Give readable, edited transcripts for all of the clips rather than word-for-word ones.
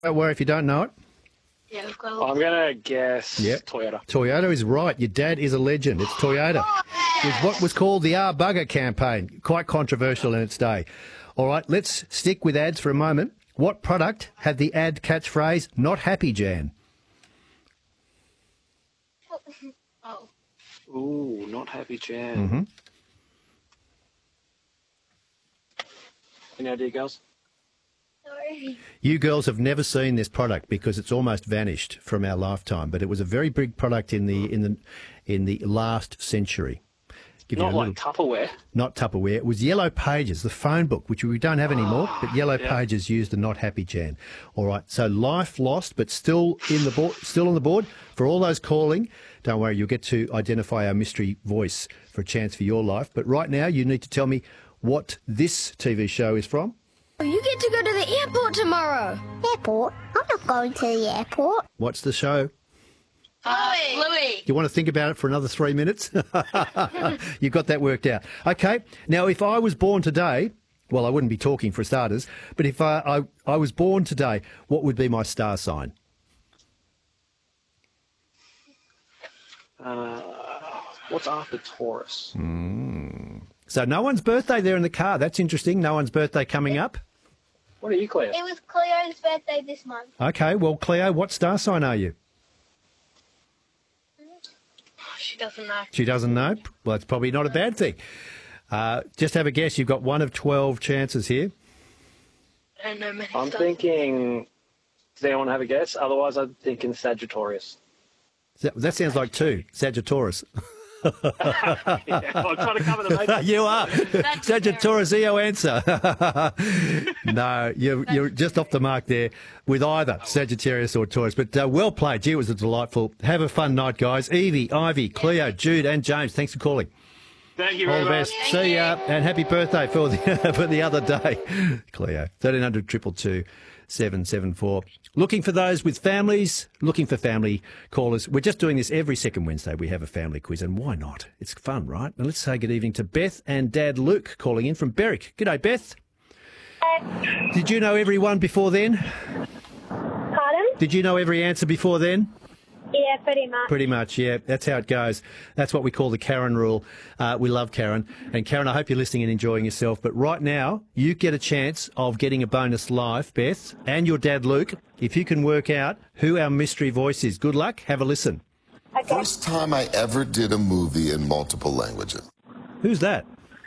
Don't worry if you don't know it. Yeah, we've got I'm going to guess Yep. Toyota. Toyota is right. Your dad is a legend. It's Toyota. With what was called the R-Bugger campaign. Quite controversial in its day. All right, let's stick with ads for a moment. What product had the ad catchphrase, "Not happy, Jan"? Oh, Ooh, not happy Jan. Mm-hmm. Any idea, girls? sorry. You girls have never seen this product because it's almost vanished from our lifetime, but it was a very big product in the last century. Give you Not a like little- Tupperware. Not Tupperware. It was Yellow Pages, the phone book, which we don't have anymore, but Yellow yeah. Pages used the Not Happy Jan. All right, so life lost, but still in the board, still on the board. For all those calling, don't worry, you'll get to identify our mystery voice for a chance for your life. But right now, you need to tell me what this TV show is from. You get to go to the airport tomorrow. Airport? I'm not going to the airport. What's the show? Louis. You want to think about it for another 3 minutes? You got that worked out. Okay. Now, if I was born today, well, I wouldn't be talking for starters, but if I was born today, what would be my star sign? What's after Taurus? So no one's birthday there in the car. That's interesting. No one's birthday coming up. What are you, Claire? It was Cleo's birthday this month. Okay. Well, Cleo, what star sign are you? She doesn't know. She doesn't know. Well, it's probably not a bad thing. Just have a guess. You've got one of 12 chances here. I don't know many I'm stuff. thinking... Does anyone have a guess? Otherwise, I'm thinking Sagittarius. That sounds like two. Sagittarius. Yeah, I'm trying to cover the bases. You are. Sagittarius, your answer. No, you're just off the mark there with either Sagittarius or Taurus. But well played. Gee, it was a delightful. Have a fun night, guys. Evie, Ivy, Cleo, Jude and James, thanks for calling. Thank you All very the much. best. See ya. And happy birthday for the, for the other day. Cleo, 1300 222 774. Looking for those with families, looking for family callers. We're just doing this every second Wednesday. We have a family quiz, and why not? It's fun, right? Now let's say good evening to Beth and Dad Luke calling in from Berwick. G'day, Beth. Did you know everyone before then? Pardon? Did you know every answer before then? Yeah, pretty much. Pretty much, yeah. That's how it goes. That's what we call the Karen rule. We love Karen. And Karen, I hope you're listening and enjoying yourself. But right now, you get a chance of getting a bonus live, Beth, and your dad, Luke, if you can work out who our mystery voice is. Good luck. Have a listen. Okay. First time I ever did a movie in multiple languages. Who's that?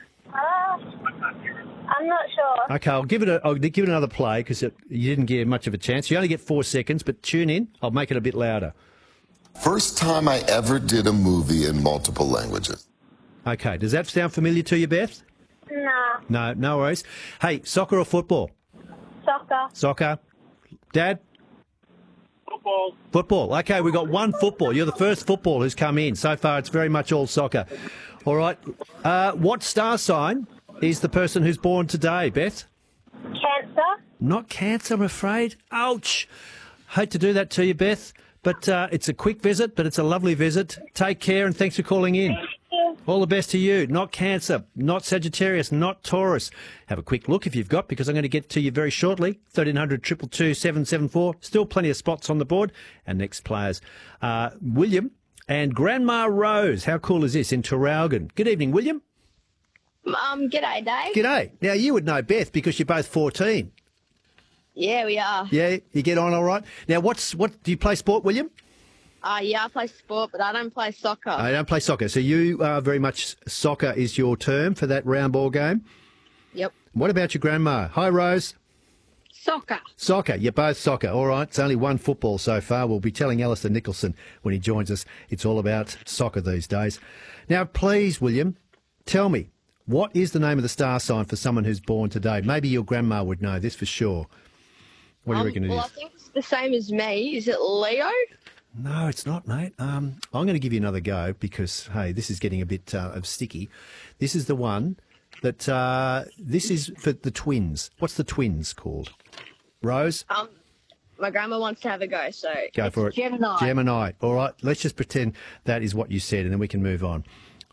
I'm not sure. Okay, I'll give it another play because you didn't give much of a chance. You only get 4 seconds, but tune in. I'll make it a bit louder. First time I ever did a movie in multiple languages. Okay, does that sound familiar to you, Beth? Nah. No worries. Hey, soccer or football? Soccer. Soccer. Dad? Football. Football. Okay, we've got one football. You're the first football who's come in. So far, it's very much all soccer. All right. What star sign is the person who's born today, Beth? Cancer. Not Cancer, I'm afraid. Ouch. Hate to do that to you, Beth, but it's a quick visit, but it's a lovely visit. Take care and thanks for calling in. Thank you. All the best to you. Not Cancer, not Sagittarius, not Taurus. Have a quick look if you've got, because I'm going to get to you very shortly. 1300 222 774. Still plenty of spots on the board. And next players, William and Grandma Rose. How cool is this in Traralgon? Good evening, William. G'day, Dave. G'day. Now, you would know Beth because you're both 14. Yeah, we are. Yeah, you get on all right. Now, what do you play sport, William? Yeah, I play sport, but I don't play soccer. I don't play soccer. So you are very much soccer is your term for that round ball game. Yep. What about your grandma? Hi, Rose. Soccer. Soccer. You're both soccer. All right. It's only one football so far. We'll be telling Alistair Nicholson when he joins us. It's all about soccer these days. Now, please, William, tell me, what is the name of the star sign for someone who's born today? Maybe your grandma would know this for sure. What do you reckon it Well, I is? think it's the same as me. Is it Leo? No, it's not, mate. I'm going to give you another go because, hey, this is getting a bit of sticky. This is the one that, this is for the twins. What's the twins called? Rose? My grandma wants to have a go, so Go it's for it. Gemini. Gemini. All right, let's just pretend that is what you said and then we can move on.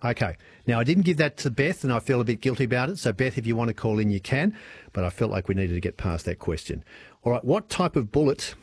Okay. Now, I didn't give that to Beth, and I feel a bit guilty about it. So, Beth, if you want to call in, you can. But I felt like we needed to get past that question. All right. What type of bullet